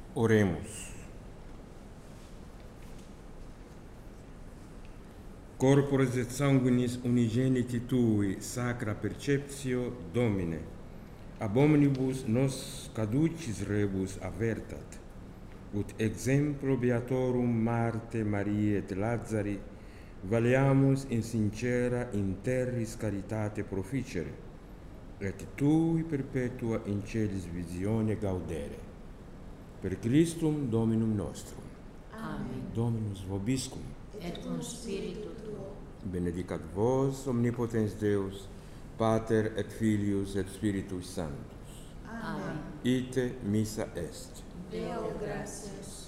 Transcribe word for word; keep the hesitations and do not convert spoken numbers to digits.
Oremos. Corporis et sanguinis unigeniti tui, sacra perceptio, Domine, ab omnibus nos caducis rebus avertat, ut exemplo beatorum Marte, Mariae et Lazari, valeamus in sincera in terris caritate proficere, et tui perpetua in celis visione gaudere. Per Christum Dominum nostrum. Amen. Dominus vobiscum. Et cum spiritu tuo. Benedicat vos, omnipotens Deus, Pater et Filius et Spiritus Sanctus. Amen. Ite missa est. Deo gratias.